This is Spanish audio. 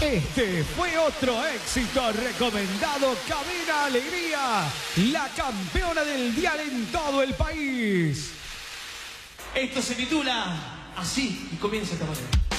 Este fue otro éxito recomendado. Camila Alegría, la campeona del dial en todo el país. Esto se titula así y comienza esta manera.